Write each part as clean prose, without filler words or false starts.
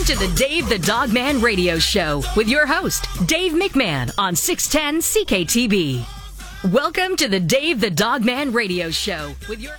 to the Dave the Dogman Radio Show with your host, Dave McMahon on 610 CKTB. Welcome to the Dave the Dogman Radio Show with your...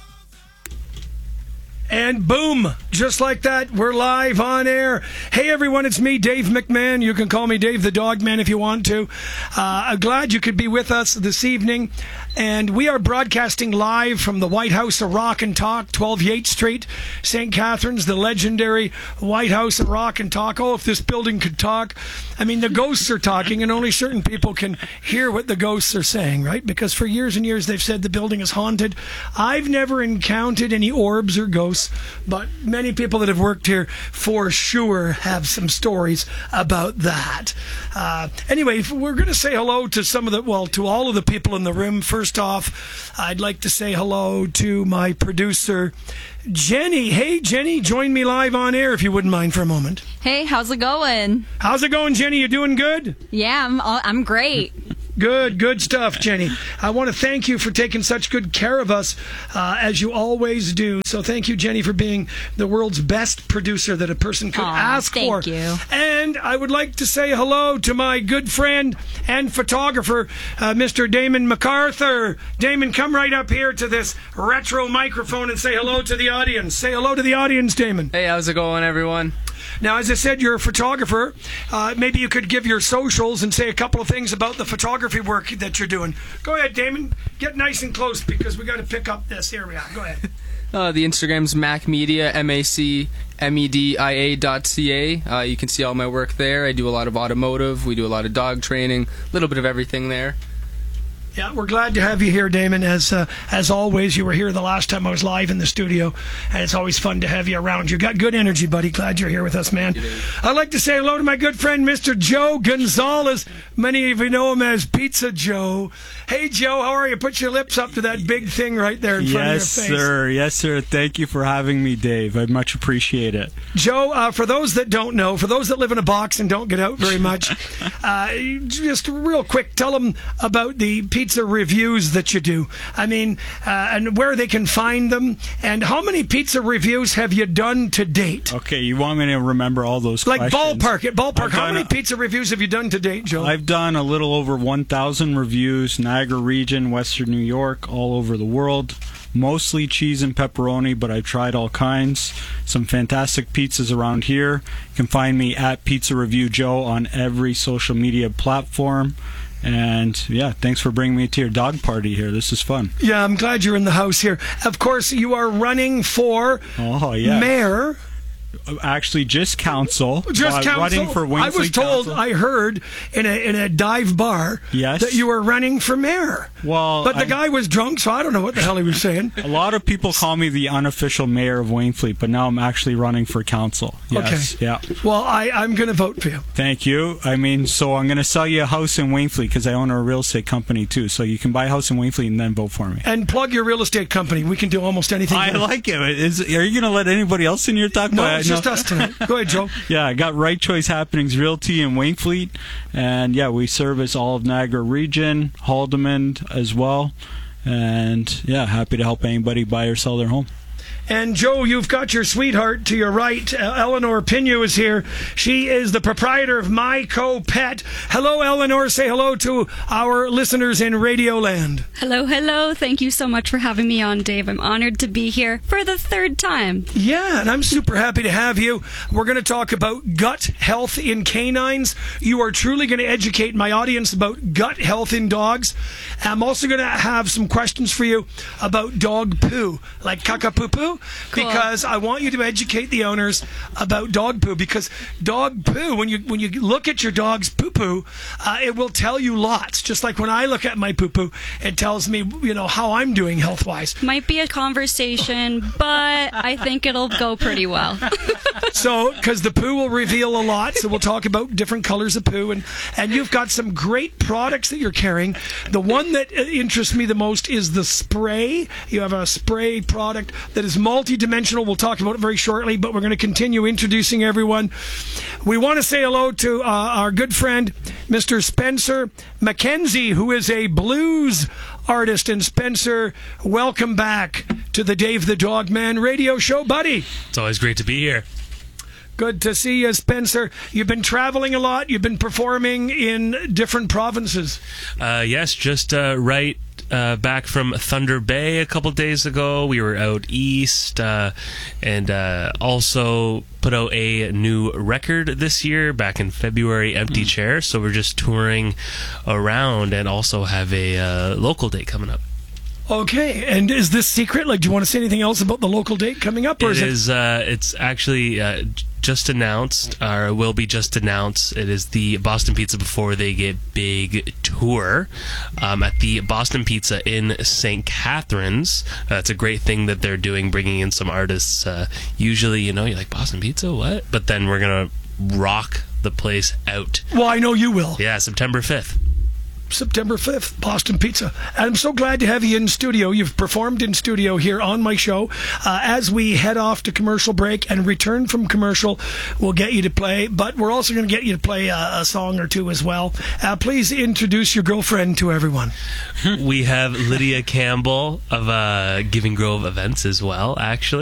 And boom, just like that, we're live on air. Hey everyone, it's me, Dave McMahon. You can call me Dave the Dogman if you want to. I'm glad you could be with us this evening. And we are broadcasting live from the White House of Rock and Talk, 12 Yates Street, St. Catharines, the legendary White House of Rock and Talk. Oh, if this building could talk. I mean, the ghosts are talking, and only certain people can hear what the ghosts are saying, right? Because for years and years they've said the building is haunted. I've never encountered any orbs or ghosts, but many people that have worked here for sure have some stories about that. Anyway, we're going to say hello to to all of the people in the room. First off, I'd like to say hello to my producer, Jenny. Hey, Jenny, join me live on air if you wouldn't mind for a moment. Hey, how's it going? How's it going, Jenny? You doing good? Yeah, I'm great. Good stuff, Jenny. I want to thank you for taking such good care of us, as you always do. So thank you, Jenny, for being the world's best producer that a person could ask for. Thank you. And I would like to say hello to my good friend and photographer, Mr. Damon MacArthur. Damon, come right up here to this retro microphone and say hello to the audience. Say hello to the audience, Damon. Hey, how's it going, everyone? Now, as I said, you're a photographer. Maybe you could give your socials and say a couple of things about the photography work that you're doing. Go ahead, Damon. Get nice and close because we got to pick up this. Here we are. Go ahead. The Instagram's MacMedia, MacMedia.ca. You can see all my work there. I do a lot of automotive. We do a lot of dog training. A little bit of everything there. Yeah, we're glad to have you here, Damon. As always, you were here the last time I was live in the studio, and it's always fun to have you around. You got good energy, buddy. Glad you're here with us, man. I'd like to say hello to my good friend, Mr. Joe Gonzalez. Many of you know him as Pizza Joe. Hey, Joe, how are you? Put your lips up to that big thing right there in front of your face. Yes, sir. Thank you for having me, Dave. I much appreciate it. Joe, for those that don't know, for those that live in a box and don't get out very much, just real quick, tell them about the pizza reviews that you do. I mean, and where they can find them, and how many pizza reviews have you done to date? Okay, you want me to remember all those questions? Like ballpark. How many pizza reviews have you done to date, Joe? I've done a little over 1,000 reviews, Niagara region, Western New York, all over the world. Mostly cheese and pepperoni, but I've tried all kinds. Some fantastic pizzas around here. You can find me at Pizza Review Joe on every social media platform. And yeah, thanks for bringing me to your dog party here. This is fun. Yeah, I'm glad you're in the house here. Of course, you are running for mayor. Actually, just council. Running for Wayne I was told, Council. I heard in a dive bar that you were running for mayor. Well, but the guy was drunk, so I don't know what the hell he was saying. A lot of people call me the unofficial mayor of Wainfleet, but now I'm actually running for council. Yes. Okay. Yeah. Well, I'm going to vote for you. Thank you. I mean, so I'm going to sell you a house in Wainfleet because I own a real estate company too. So you can buy a house in Wainfleet and then vote for me. And plug your real estate company. We can do almost anything. I like it. Are you going to let anybody else in your talk? No, it's just us tonight. Go ahead, Joe. Yeah, I got Right Choice Happenings Realty in Wainfleet, and yeah, we service all of Niagara region, Haldimand as well, and yeah, happy to help anybody buy or sell their home. And Joe, you've got your sweetheart to your right. Eleanor Pinu is here. She is the proprietor of Myco Pet. Hello, Eleanor. Say hello to our listeners in Radioland. Hello. Thank you so much for having me on, Dave. I'm honored to be here for the third time. Yeah, and I'm super happy to have you. We're going to talk about gut health in canines. You are truly going to educate my audience about gut health in dogs. I'm also going to have some questions for you about dog poo, like caca-poo-poo. Cool. Because I want you to educate the owners about dog poo, because dog poo, when you look at your dog's poo-poo, it will tell you lots. Just like when I look at my poo-poo, it tells me, how I'm doing health-wise. Might be a conversation, but I think it'll go pretty well. So, because the poo will reveal a lot, so we'll talk about different colors of poo, and you've got some great products that you're carrying. The one that interests me the most is the spray. You have a spray product that is multi-dimensional. We'll talk about it very shortly, but we're going to continue introducing everyone. We want to say hello to our good friend, Mr. Spencer McKenzie, who is a blues artist. And Spencer, welcome back to the Dave the Dogman radio show, buddy. It's always great to be here. Good to see you, Spencer. You've been traveling a lot. You've been performing in different provinces. Yes, just back from Thunder Bay a couple days ago. We were out east and also put out a new record this year back in February, Empty Chair. So we're just touring around and also have a local date coming up. Okay, and is this secret? Like, do you want to say anything else about the local date coming up? Or It's actually just announced, or will be just announced. It is the Boston Pizza Before They Get Big tour at the Boston Pizza in St. Catharines. It's a great thing that they're doing, bringing in some artists. Usually, you're like, Boston Pizza, what? But then we're going to rock the place out. Well, I know you will. Yeah, September 5th. September 5th, Boston Pizza. And I'm so glad to have you in studio. You've performed in studio here on my show. As we head off to commercial break and return from commercial, we'll get you to play, but we're also going to get you to play a song or two as well. Please introduce your girlfriend to everyone. We have Lydia Campbell of Giving Grove Events as well, actually.